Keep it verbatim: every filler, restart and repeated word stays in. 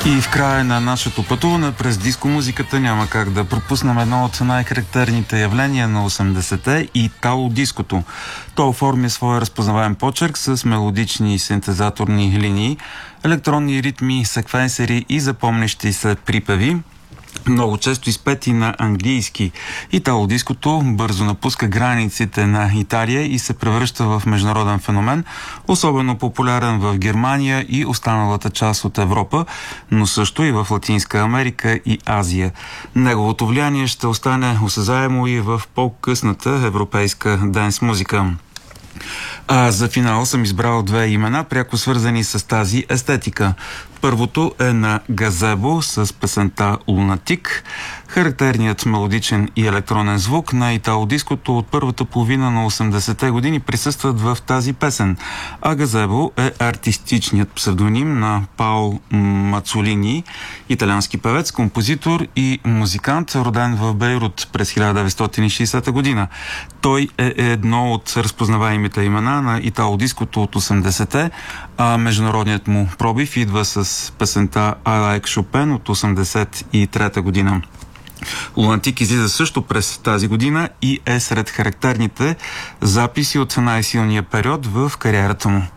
И в края на нашето пътуване през диско-музиката няма как да пропуснем едно от най-характерните явления на осемдесетте и итало-диското. То оформя своя разпознаваем почерк с мелодични синтезаторни линии, електронни ритми, секвенсери и запомнящи се припеви, много често изпети на английски. Итало-диското бързо напуска границите на Италия и се превръща в международен феномен, особено популярен в Германия и останалата част от Европа, но също и в Латинска Америка и Азия. Неговото влияние ще остане осезаемо и в по-късната европейска денс музика. А за финал съм избрал две имена, пряко свързани с тази естетика. Първото е на Газебо с песента Лунатик. Характерният мелодичен и електронен звук на итало-диското от първата половина на осемдесетте години присъстват в тази песен. А Газебо е артистичният псевдоним на Паол Мацолини, италиански певец, композитор и музикант, роден в Бейрут през хиляда деветстотин и шейсета година. Той е едно от разпознаваемите имена на итало-диското от осемдесетте, а международният му пробив идва с песента I Like Chopin от осемдесет и трета година. Лунатик излиза също през тази година и е сред характерните записи от най-силния период в кариерата му.